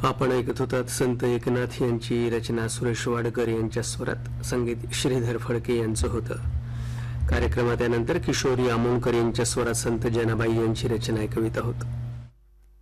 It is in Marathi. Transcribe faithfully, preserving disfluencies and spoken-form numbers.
आपण ऐकत होतात संत एकनाथ यांची रचना सुरेश वाडकर यांच्या स्वरात, संगीत श्रीधर फडके यांचं होतं. कार्यक्रमात त्यानंतर किशोरी आमोणकर यांच्या स्वरात संत जनाबाई यांची रचना ऐकवित आहोत.